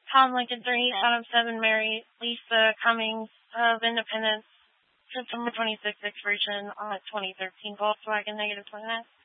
Tom Lincoln 3, Adam 7, Mary, Lisa Cummings of Independence, September 26th expiration on a 2013 Volkswagen -29.